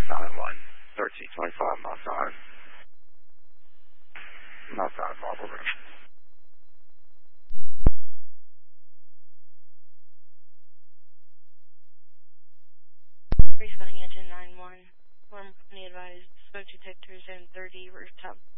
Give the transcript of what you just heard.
1325 Mount Zion. Mount Zion, Marble Ridge. Responding engine 9-1. Form company advised smoke detectors and 30 rooftop